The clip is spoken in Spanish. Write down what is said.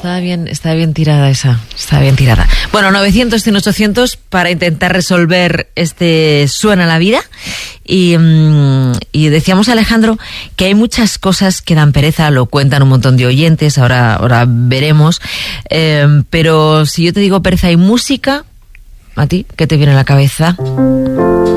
Estaba bien tirada esa. Estaba bien tirada. Bueno, 900, 100, 800 para intentar resolver este Suena la vida. Y decíamos, Alejandro, que hay muchas cosas que dan pereza, lo cuentan un montón de oyentes, ahora veremos. Pero si yo te digo pereza y música, ¿a ti qué te viene a la cabeza?